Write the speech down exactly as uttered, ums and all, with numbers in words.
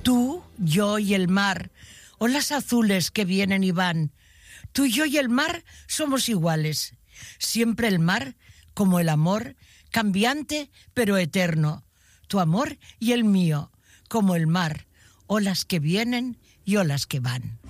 Tú, yo y el mar, olas azules que vienen y van. Tú, yo y el mar somos iguales. Siempre el mar, como el amor, cambiante pero eterno. Tu amor y el mío, como el mar, olas que vienen y olas que van.